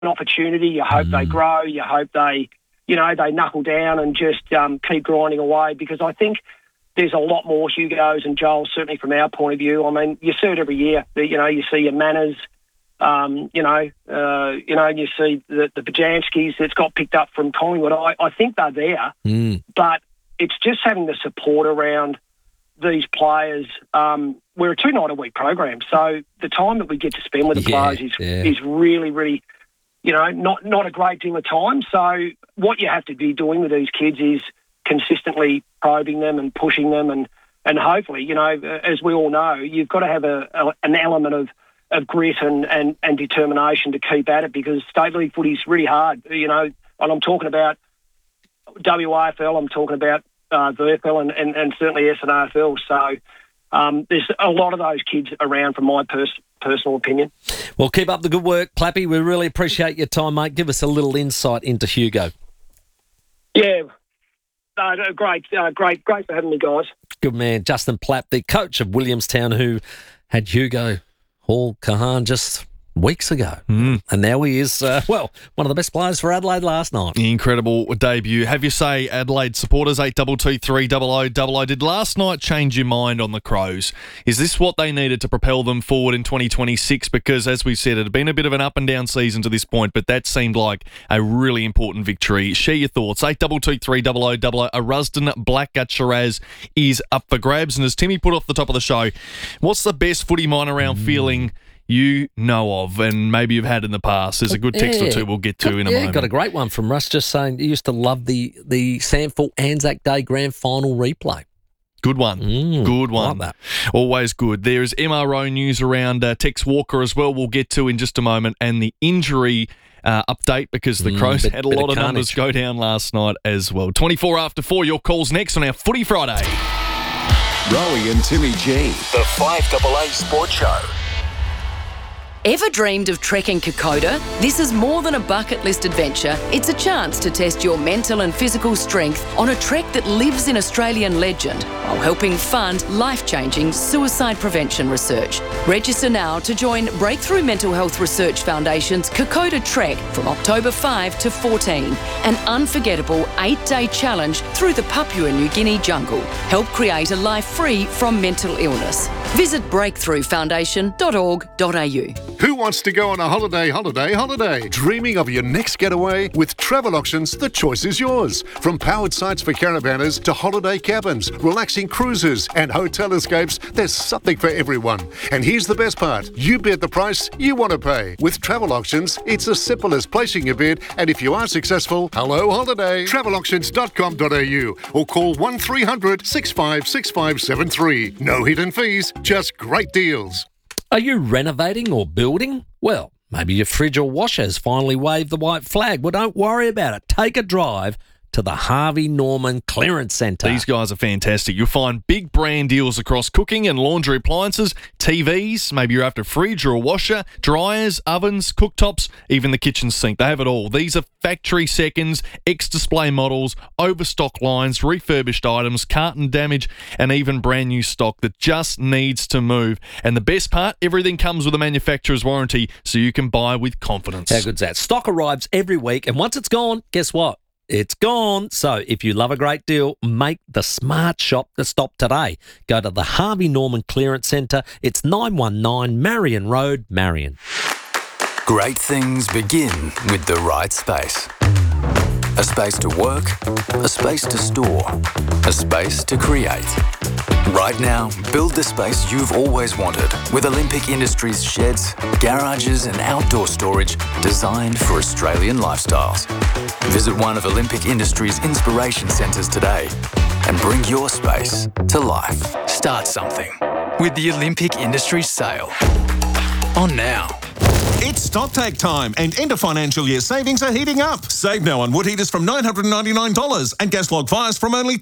an opportunity. You hope they grow. You hope they knuckle down and just keep grinding away, because I think there's a lot more Hugos and Joels, certainly from our point of view. I mean, you see it every year. You see your Manners, you see the Bajanskis that's got picked up from Collingwood. I think they're there, but it's just having the support around these players. We're a 2-night-a-week program, so the time that we get to spend with the players is really, really, not a great deal of time. So what you have to be doing with these kids is consistently probing them and pushing them, and hopefully, as we all know, you've got to have an element of grit and determination to keep at it, because state league footy is really hard, and I'm talking about WAFL, I'm talking about VFL and certainly SNAFL. So there's a lot of those kids around, from my personal opinion. Well, keep up the good work, Clappy. We really appreciate your time, mate. Give us a little insight into Hugo. Yeah, great for having me, guys. Good man. Justin Platt, the coach of Williamstown, who had Hugo Hall-Kahan just weeks ago. And now he is, one of the best players for Adelaide last night. Incredible debut. Have you say, Adelaide supporters, 82230000, did last night change your mind on the Crows? Is this what they needed to propel them forward in 2026? Because, as we said, it had been a bit of an up and down season to this point, but that seemed like a really important victory. Share your thoughts. 82230000. A Rusden Blackgut Shiraz is up for grabs. And as Timmy put off the top of the show, what's the best footy mind around feeling you know of and maybe you've had in the past? There's a good text or two we'll get to in a moment. Got a great one from Russ just saying he used to love the Samford Anzac Day Grand Final replay. Good one. Good one. Like that. Always good. There's MRO news around Tex Walker as well, we'll get to in just a moment, and the injury update, because the Crows had a lot of numbers go down last night as well. 24 after 4, your calls next on our Footy Friday. Rowie and Timmy G, the 5AA Sports Show. Ever dreamed of trekking Kokoda? This is more than a bucket list adventure. It's a chance to test your mental and physical strength on a trek that lives in Australian legend while helping fund life-changing suicide prevention research. Register now to join Breakthrough Mental Health Research Foundation's Kokoda Trek from October 5 to 14, an unforgettable 8-day challenge through the Papua New Guinea jungle. Help create a life free from mental illness. Visit breakthroughfoundation.org.au. Who wants to go on a holiday? Dreaming of your next getaway? With Travel Options, the choice is yours. From powered sites for caravanners to holiday cabins, relaxing cruises and hotel escapes, there's something for everyone. And here's the best part. You bid the price you want to pay. With Travel Options, it's as simple as placing a bid, and if you are successful, hello holiday. Travelauctions.com.au or call 1300 656573. No hidden fees, just great deals. Are you renovating or building? Well, maybe your fridge or washer has finally waved the white flag. Well, don't worry about it. Take a drive to the Harvey Norman Clearance Centre. These guys are fantastic. You'll find big brand deals across cooking and laundry appliances, TVs, maybe you're after a fridge or a washer, dryers, ovens, cooktops, even the kitchen sink. They have it all. These are factory seconds, ex-display models, overstock lines, refurbished items, carton damage, and even brand new stock that just needs to move. And the best part, everything comes with a manufacturer's warranty, so you can buy with confidence. How good's that? Stock arrives every week, and once it's gone, guess what? It's gone. So if you love a great deal, make the smart shop the stop today. Go to the Harvey Norman Clearance Centre. It's 919 Marion Road, Marion. Great things begin with the right space. A space to work, a space to store, a space to create. Right now, build the space you've always wanted with Olympic Industries sheds, garages and outdoor storage designed for Australian lifestyles. Visit one of Olympic Industries' inspiration centres today and bring your space to life. Start something with the Olympic Industries sale. On now. It's stocktake time and end of financial year savings are heating up. Save now on wood heaters from $999 and gas log fires from only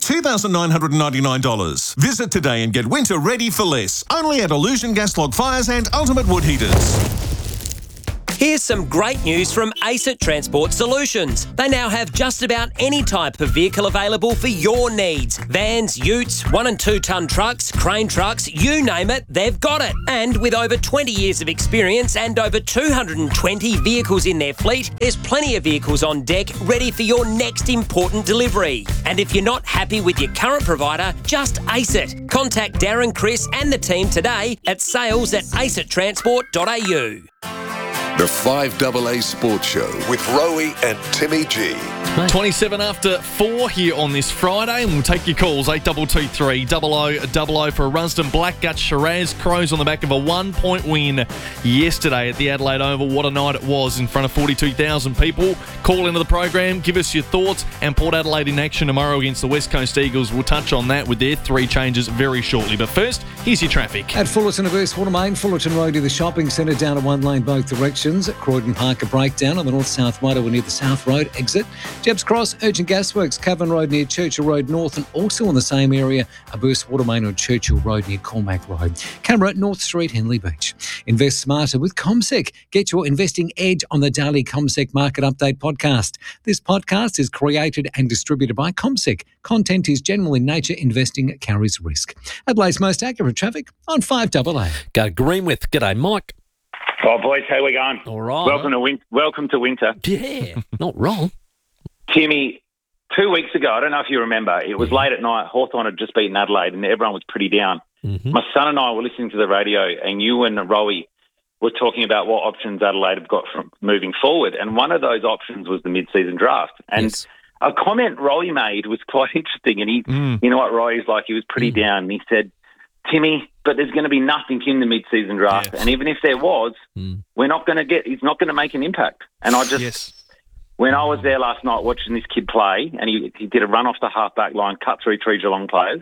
$2,999. Visit today and get winter ready for less. Only at Illusion Gas Log Fires and Ultimate Wood Heaters. Here's some great news from ACET Transport Solutions. They now have just about any type of vehicle available for your needs. Vans, utes, 1 and 2 tonne trucks, crane trucks, you name it, they've got it. And with over 20 years of experience and over 220 vehicles in their fleet, there's plenty of vehicles on deck ready for your next important delivery. And if you're not happy with your current provider, just ace it. Contact Darren, Chris and the team today at sales@acettransport.au. The 5AA Sports Show with Rowie and Timmy G. 27 after 4 here on this Friday, and we'll take your calls 8223 0000 for a Rusden Blackgut Shiraz. Crows on the back of a 1-point win yesterday at the Adelaide Oval. What a night it was in front of 42,000 people. Call into the program, give us your thoughts, and Port Adelaide in action tomorrow against the West Coast Eagles. We'll touch on that with their 3 changes very shortly. But first, here's your traffic. At Fullerton of East Watermain, Fullerton Road near the shopping centre, down at one lane both directions. Croydon Park a breakdown on the north-south motorway near the South Road exit. Jebbs Cross, Urgent Gasworks, Cavan Road near Churchill Road North, and also in the same area, a burst water main on Churchill Road near Cormac Road. Canberra, North Street, Henley Beach. Invest smarter with CommSec. Get your investing edge on the daily CommSec Market Update podcast. This podcast is created and distributed by CommSec. Content is general in nature. Investing carries risk. Adelaide's most accurate traffic on 5AA. Go to Greenwith. G'day, Mike. Oh, boys, how we going? All right. Welcome to winter. Yeah, not wrong. Timmy, 2 weeks ago, I don't know if you remember, it was late at night. Hawthorn had just beaten Adelaide and everyone was pretty down. Mm-hmm. My son and I were listening to the radio and you and Rowie were talking about what options Adelaide have got from moving forward. And one of those options was the mid-season draft. And Yes. a comment Rowie made was quite interesting. And you know what Rowie's like? He was pretty down. And he said, Timmy, but there's going to be nothing in the mid-season draft. Yes. And even if there was, we're not going to he's not going to make an impact. And I just... When I was there last night watching this kid play, and he did a run off the half-back line, cut through 3 Geelong players,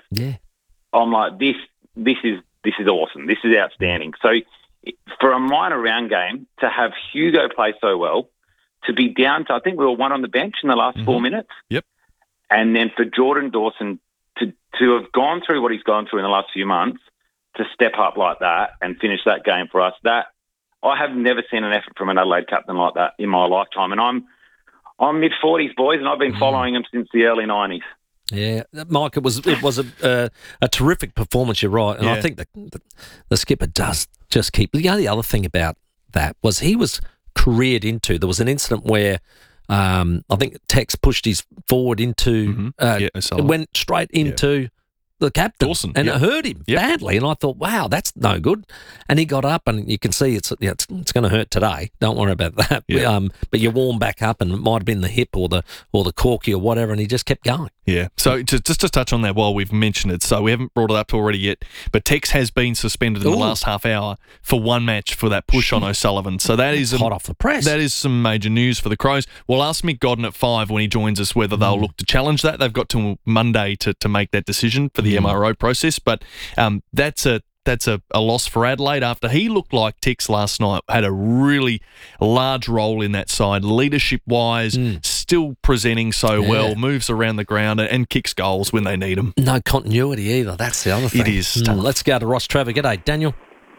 I'm like, this is awesome. This is outstanding. So for a minor round game, to have Hugo play so well, to be down to, I think we were 1 on the bench in the last 4 minutes. Yep. And then for Jordan Dawson to have gone through what he's gone through in the last few months, to step up like that and finish that game for us, that I have never seen an effort from an Adelaide captain like that in my lifetime. And I'm mid-40s, boys, and I've been following him since the early 90s. Yeah, Mike, it was a terrific performance, you're right. And I think the skipper does just keep... The only other thing about that was he was careered into... There was an incident where I think Tex pushed his forward into... went straight into... the captain, Dawson, and it hurt him badly. And I thought, wow, that's no good. And he got up, and you can see it's going to hurt today. Don't worry about that. But you warm back up, and it might have been the hip or the corky or whatever, and he just kept going. Yeah. So just to touch on that while we've mentioned it, so we haven't brought it up already yet, but Tex has been suspended in the last half hour for 1 match for that push on O'Sullivan. So that is hot off the press. That is some major news for the Crows. We'll ask Mick Godden at 5 when he joins us whether they'll look to challenge that. They've got till Monday to make that decision for the MRO process, but that's a loss for Adelaide after he looked like Tex last night, had a really large role in that side, leadership-wise, still presenting so well, moves around the ground and kicks goals when they need them. No continuity either, that's the other thing. It is. Let's go to Ross Trevor. G'day, Daniel.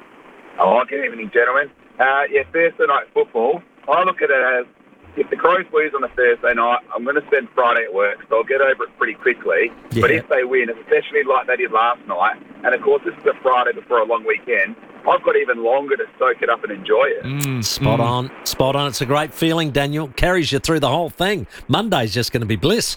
Oh, good evening, gentlemen. Thursday night football, I look at it as if the Crows lose on a Thursday night, I'm going to spend Friday at work, so I'll get over it pretty quickly. Yeah. But if they win, especially like they did last night, and of course this is a Friday before a long weekend, I've got even longer to soak it up and enjoy it. Spot on. It's a great feeling, Daniel. Carries you through the whole thing. Monday's just going to be bliss.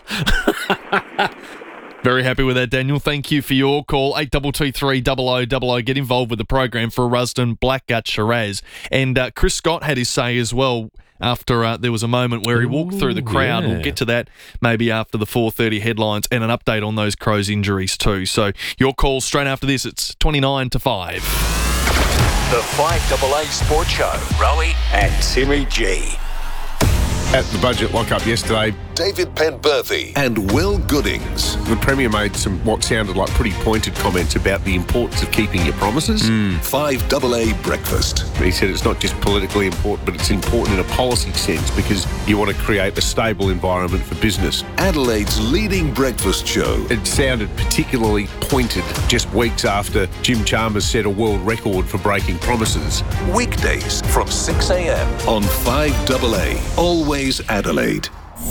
Very happy with that, Daniel. Thank you for your call. 8223 0000. Get involved with the program for a Rusden Blackgut Shiraz. And Chris Scott had his say as well after there was a moment where he walked through the crowd. We'll get to that maybe after the 4:30 headlines and an update on those Crows injuries too. So your call straight after this. It's 29 to 5. The 5AA Sports Show. Rowie and Timmy G. at the budget lock-up yesterday. David Penberthy and Will Goodings. The Premier made some what sounded like pretty pointed comments about the importance of keeping your promises. 5AA Breakfast. He said it's not just politically important, but it's important in a policy sense because you want to create a stable environment for business. Adelaide's leading breakfast show. It sounded particularly pointed just weeks after Jim Chalmers set a world record for breaking promises. Weekdays from 6 a.m. on 5AA. Always Adelaide.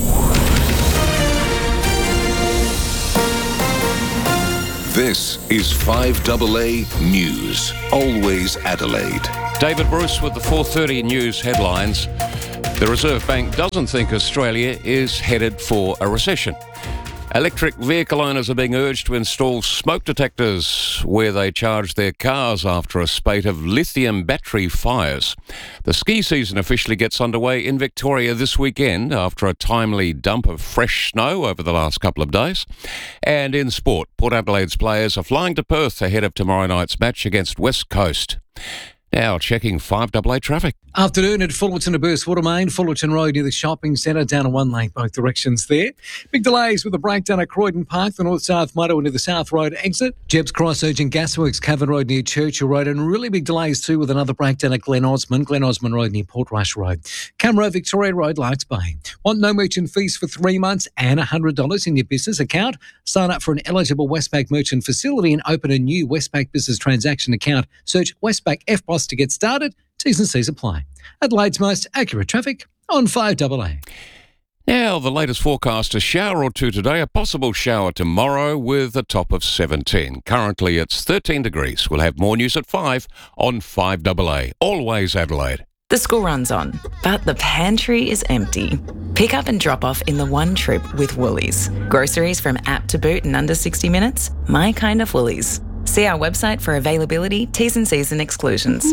This is 5AA News. Always Adelaide. David Bruce with the 4:30 News headlines. The Reserve Bank doesn't think Australia is headed for a recession. Electric vehicle owners are being urged to install smoke detectors where they charge their cars after a spate of lithium battery fires. The ski season officially gets underway in Victoria this weekend after a timely dump of fresh snow over the last couple of days. And in sport, Port Adelaide's players are flying to Perth ahead of tomorrow night's match against West Coast. Now checking 5AA traffic. Afternoon at Fullerton to Burstwater Main, Fullerton Road near the shopping centre, down in one lane both directions there. Big delays with a breakdown at Croydon Park, the north-south motorway near the South Road exit. Jebbs Cross, Urgent Gasworks, Cavan Road near Churchill Road, and really big delays too with another breakdown at Glen Osmond Road near Portrush Road. Camera, Victoria Road, Larks Bay. Want no merchant fees for 3 months and $100 in your business account? Sign up for an eligible Westpac merchant facility and open a new Westpac business transaction account. Search Westpac FBOS to get started. T's and C's apply. Adelaide's most accurate traffic on 5AA. Now, the latest forecast, a shower or two today, a possible shower tomorrow with a top of 17. Currently, it's 13 degrees. We'll have more news at 5 on 5AA. Always Adelaide. The school runs on, but the pantry is empty. Pick up and drop off in the one trip with Woolies. Groceries from app to boot in under 60 minutes? My kind of Woolies. See our website for availability, T's and C's and exclusions.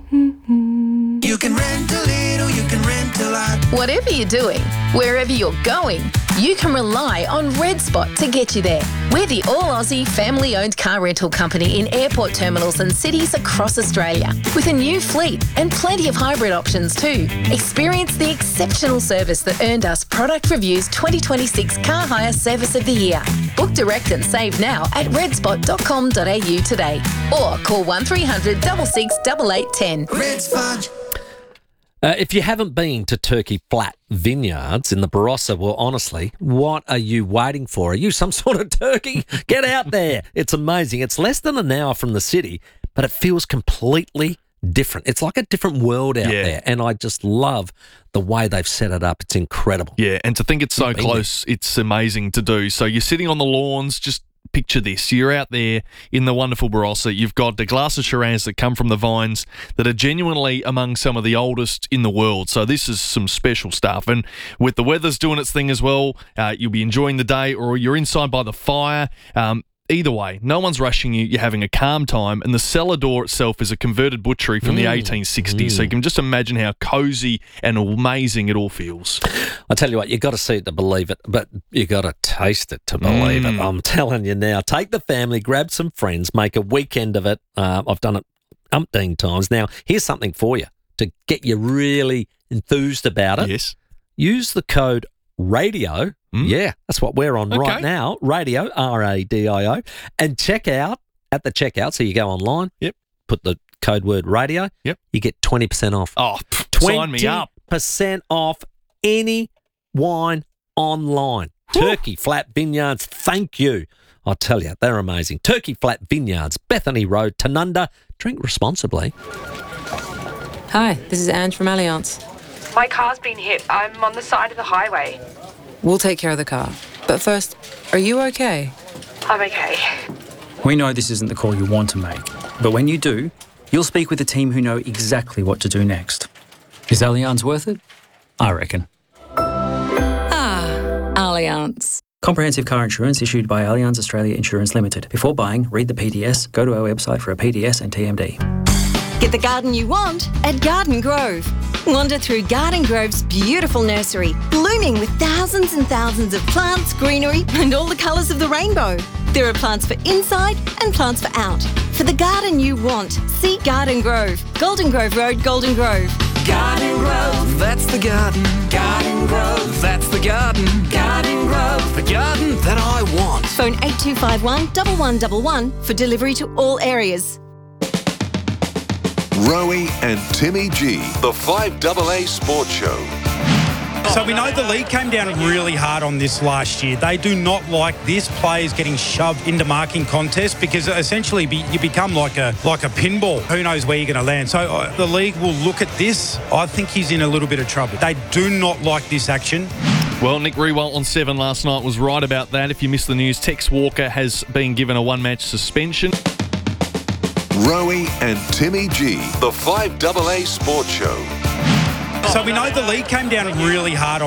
You can rent a little, you can rent a lot. Whatever you're doing, wherever you're going, you can rely on Red Spot to get you there. We're the all-Aussie family-owned car rental company in airport terminals and cities across Australia, with a new fleet and plenty of hybrid options too. Experience the exceptional service that earned us Product Review's 2026 Car Hire Service of the Year. Book direct and save now at redspot.com.au today, or call 1300 66 8810. Red Spot. If you haven't been to Turkey Flat Vineyards in the Barossa, well, honestly, what are you waiting for? Are you some sort of turkey? Get out there. It's amazing. It's less than an hour from the city, but it feels completely different. It's like a different world out there, and I just love the way they've set it up. It's incredible. Yeah, and to think it's so close, it's amazing to do. So you're sitting on the lawns, just picture this. You're out there in the wonderful Barossa. You've got the glass of Shiraz that come from the vines that are genuinely among some of the oldest in the world. So this is some special stuff. And with the weather's doing its thing as well, you'll be enjoying the day, or you're inside by the fire. Either way, no one's rushing you. You're having a calm time. And the cellar door itself is a converted butchery from the 1860s. So you can just imagine how cosy and amazing it all feels. I tell you what, you got to see it to believe it, but you got to taste it to believe it. I'm telling you now. Take the family, grab some friends, make a weekend of it. I've done it umpteen times. Now, here's something for you to get you really enthused about it. Yes. Use the code RADIO. Yeah, that's what we're on right now. Radio, RADIO. And check out at the checkout. So you go online. Yep. Put the code word radio. Yep. You get 20% off. Oh, sign me up. 20% off any wine online. Woo. Turkey Flat Vineyards, thank you. I'll tell you, they're amazing. Turkey Flat Vineyards, Bethany Road, Tanunda. Drink responsibly. Hi, this is Ange from Allianz. My car's been hit. I'm on the side of the highway. We'll take care of the car. But first, are you okay? I'm okay. We know this isn't the call you want to make, but when you do, you'll speak with a team who know exactly what to do next. Is Allianz worth it? I reckon. Allianz. Comprehensive car insurance issued by Allianz Australia Insurance Limited. Before buying, read the PDS, go to our website for a PDS and TMD. Get the garden you want at Garden Grove. Wander through Garden Grove's beautiful nursery, blooming with thousands and thousands of plants, greenery, and all the colours of the rainbow. There are plants for inside and plants for out. For the garden you want, see Garden Grove. Golden Grove Road, Golden Grove. Garden Grove, that's the garden. Garden Grove, that's the garden. Garden Grove, the garden that I want. Phone 8251 1111 for delivery to all areas. Rowie and Timmy G, the 5AA Sports Show. So we know the league came down really hard on this last year. They do not like this, players getting shoved into marking contests, because essentially you become like a pinball. Who knows where you're going to land? So the league will look at this. I think he's in a little bit of trouble. They do not like this action. Well, Nick Riewoldt on 7 last night was right about that. If you missed the news, Tex Walker has been given a one-match suspension. Rowie and Timmy G, the 5AA Sports Show. So we know the league came down really hard on